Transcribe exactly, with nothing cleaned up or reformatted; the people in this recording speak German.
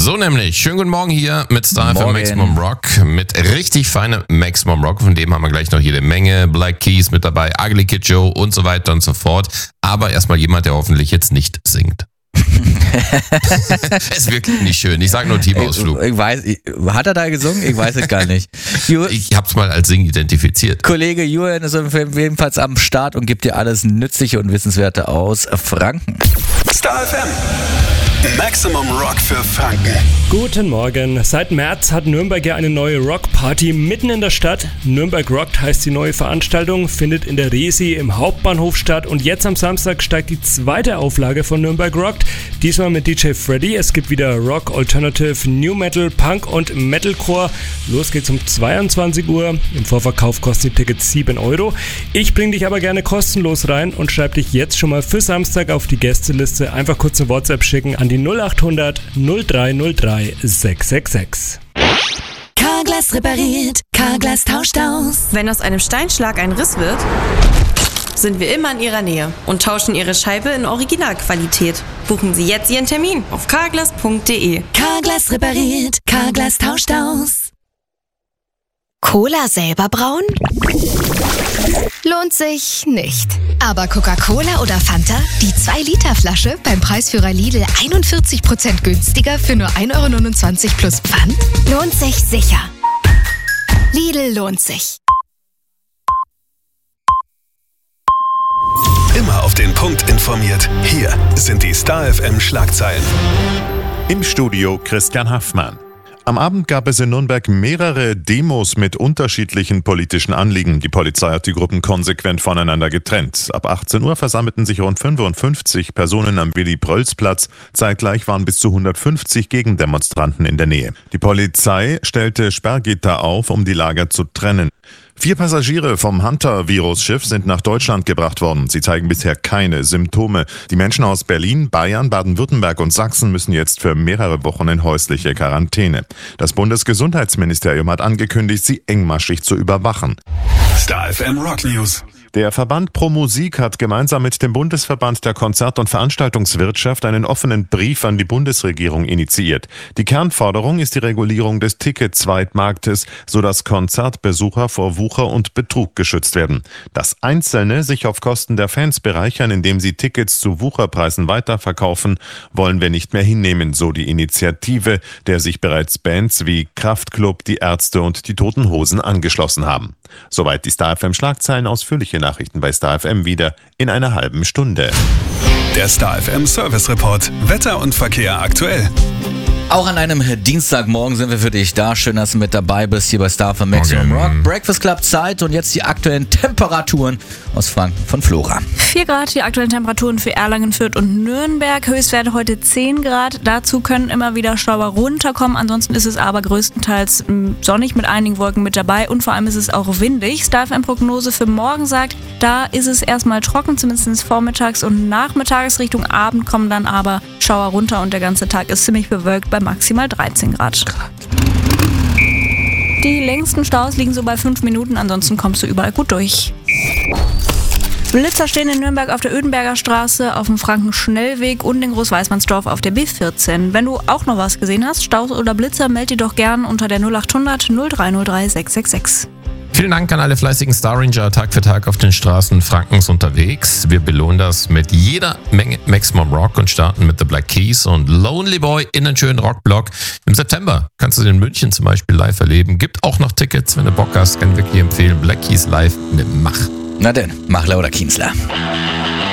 So nämlich, schönen guten Morgen hier mit Star F M Maximum Rock, mit richtig feinem Maximum Rock, von dem haben wir gleich noch jede Menge, Black Keys mit dabei, Ugly Kid Joe und so weiter und so fort, aber erstmal jemand, der hoffentlich jetzt nicht singt. Ist wirklich nicht schön. Ich sag nur Teamausflug. Ich, ich weiß, ich, hat er da gesungen? Ich weiß es gar nicht. Ju- ich hab's mal als Sing identifiziert. Kollege Julian ist jedenfalls am Start und gibt dir alles Nützliche und Wissenswerte aus Franken. Star F M. Maximum Rock für Franken. Guten Morgen. Seit März hat Nürnberg ja eine neue Rockparty mitten in der Stadt. Nürnberg Rockt heißt die neue Veranstaltung, findet in der Resi im Hauptbahnhof statt. Und jetzt am Samstag steigt die zweite Auflage von Nürnberg Rockt. Diesmal mit D J Freddy. Es gibt wieder Rock, Alternative, New Metal, Punk und Metalcore. Los geht's um zweiundzwanzig Uhr. Im Vorverkauf kosten die Tickets sieben Euro. Ich bring dich aber gerne kostenlos rein und schreib dich jetzt schon mal für Samstag auf die Gästeliste. Einfach kurz eine WhatsApp schicken an die null acht hundert null drei null drei sechs sechs sechs. Carglass repariert, Carglass tauscht aus. Wenn aus einem Steinschlag ein Riss wird, sind wir immer in Ihrer Nähe und tauschen Ihre Scheibe in Originalqualität. Buchen Sie jetzt Ihren Termin auf carglass punkt de. Carglass repariert, Carglass tauscht aus. Cola selber brauen? Lohnt sich nicht. Aber Coca-Cola oder Fanta? Die zwei Liter Flasche beim Preisführer Lidl einundvierzig Prozent günstiger für nur ein Euro neunundzwanzig plus Pfand? Lohnt sich sicher. Lidl lohnt sich. Immer auf den Punkt informiert. Hier sind die Star F M Schlagzeilen. Im Studio Christian Haffmann. Am Abend gab es in Nürnberg mehrere Demos mit unterschiedlichen politischen Anliegen. Die Polizei hat die Gruppen konsequent voneinander getrennt. Ab achtzehn Uhr versammelten sich rund fünfundfünfzig Personen am Willy-Prölz-Platz. Zeitgleich waren bis zu hundertfünfzig Gegendemonstranten in der Nähe. Die Polizei stellte Sperrgitter auf, um die Lager zu trennen. Vier Passagiere vom Hunter-Virus-Schiff sind nach Deutschland gebracht worden. Sie zeigen bisher keine Symptome. Die Menschen aus Berlin, Bayern, Baden-Württemberg und Sachsen müssen jetzt für mehrere Wochen in häusliche Quarantäne. Das Bundesgesundheitsministerium hat angekündigt, sie engmaschig zu überwachen. Star F M Rock News. Der Verband Pro Musik hat gemeinsam mit dem Bundesverband der Konzert- und Veranstaltungswirtschaft einen offenen Brief an die Bundesregierung initiiert. Die Kernforderung ist die Regulierung des Ticket-Zweitmarktes, sodass Konzertbesucher vor Wucher und Betrug geschützt werden. Dass Einzelne sich auf Kosten der Fans bereichern, indem sie Tickets zu Wucherpreisen weiterverkaufen, wollen wir nicht mehr hinnehmen, so die Initiative, der sich bereits Bands wie Kraftklub, die Ärzte und die Toten Hosen angeschlossen haben. Soweit die Star F M Schlagzeilen. Ausführliche Nachrichten bei Star F M wieder in einer halben Stunde. Der Star F M Service Report. Wetter und Verkehr aktuell. Auch an einem Dienstagmorgen sind wir für dich da. Schön, dass du mit dabei bist hier bei Star F M Maximum Rock. Breakfast Club Zeit und jetzt die aktuellen Temperaturen aus Franken von Flora. vier Grad, die aktuellen Temperaturen für Erlangen, Fürth und Nürnberg. Höchstwerte heute zehn Grad. Dazu können immer wieder Schauer runterkommen. Ansonsten ist es aber größtenteils sonnig mit einigen Wolken mit dabei und vor allem ist es auch windig. Star F M Prognose für morgen sagt, da ist es erstmal trocken, zumindest vormittags und nachmittags. Richtung Abend kommen dann aber Schauer runter und der ganze Tag ist ziemlich bewölkt bei maximal dreizehn Grad. Die längsten Staus liegen so bei fünf Minuten, ansonsten kommst du überall gut durch. Blitzer stehen in Nürnberg auf der Ödenberger Straße, auf dem Frankenschnellweg und in Großweißmannsdorf auf der B vierzehn. Wenn du auch noch was gesehen hast, Staus oder Blitzer, meld dir doch gern unter der null acht hundert null drei null drei sechs sechs sechs. Vielen Dank an alle fleißigen Star Ranger Tag für Tag auf den Straßen Frankens unterwegs. Wir belohnen das mit jeder Menge Maximum Rock und starten mit The Black Keys und Lonely Boy in einen schönen Rockblock. Im September kannst du den in München zum Beispiel live erleben. Gibt auch noch Tickets, wenn du Bock hast. Kann wirklich empfehlen. Black Keys live mit Mach. Na denn, Machler oder Kienzler.